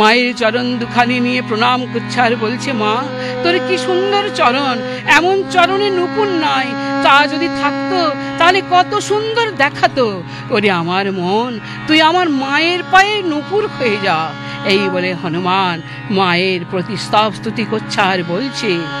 মায়ের চরণ দুখানি নিয়ে প্রণাম করছে আর বলছে, মা তোর কি সুন্দর চরণ, এমন চরণে নুপুর নাই, তা যদি থাকতো তাহলে কত সুন্দর দেখাতো। ওরে আমার মন, তুই আমার মায়ের পায়ে নুপুর হয়ে যা। এই বলে হনুমান মায়ের প্রতি স্তব স্তুতি করছে আর বলছে,